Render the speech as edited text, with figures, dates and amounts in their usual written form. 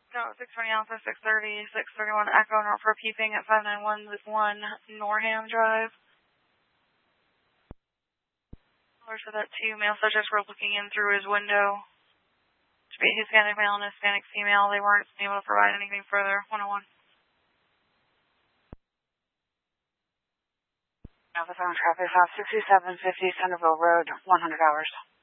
No, 620 Alpha, 630, 631 Echo, Norfolk keeping at 591 Norham Drive. Or so that two male subjects were looking in through his window. To be a Hispanic male and a Hispanic female. They weren't able to provide anything further. 101. Alpha 7 traffic, 6750 Centerville Road, 100 hours.